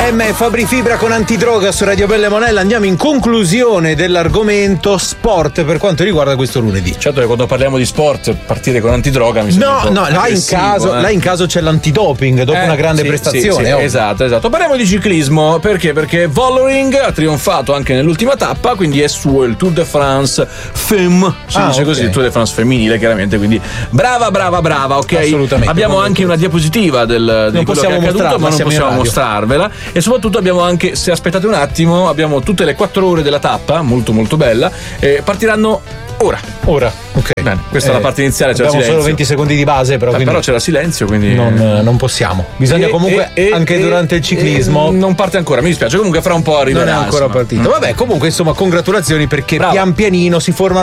Fabri Fibra con Antidroga su Radio Belle Monella. Andiamo in conclusione dell'argomento sport per quanto riguarda questo lunedì. Certo che quando parliamo di sport partire con Antidroga mi sembra là in caso c'è l'antidoping dopo una grande prestazione. Sì, esatto. Parliamo di ciclismo perché Vollering ha trionfato anche nell'ultima tappa, quindi è suo il Tour de France Femme, si dice così, il Tour de France femminile chiaramente, quindi brava, ok? Assolutamente. Abbiamo anche una diapositiva di quello che è accaduto, ma non possiamo mostrarvela, e soprattutto abbiamo anche, se aspettate un attimo, abbiamo tutte le 4 ore della tappa, molto molto bella, partiranno ora. Ok. Bene, questa è la parte iniziale, c'è abbiamo silenzio. solo 20 secondi di base, però c'era silenzio, quindi non possiamo. Bisogna comunque anche durante il ciclismo. Non parte ancora, mi dispiace, comunque fra un po' arriverà. Non è ancora partito. Vabbè, comunque insomma, congratulazioni perché pian pianino si formano